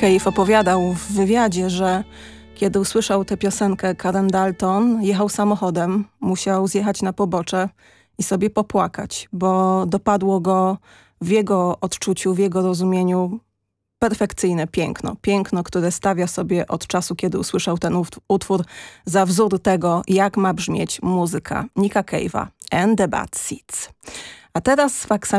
Cave opowiadał w wywiadzie, że kiedy usłyszał tę piosenkę Karen Dalton, jechał samochodem, musiał zjechać na pobocze i sobie popłakać, bo dopadło go w jego odczuciu, w jego rozumieniu perfekcyjne piękno. Piękno, które stawia sobie od czasu, kiedy usłyszał ten utwór za wzór tego, jak ma brzmieć muzyka Nicka Cave'a and the Bad Seeds. A teraz z faksami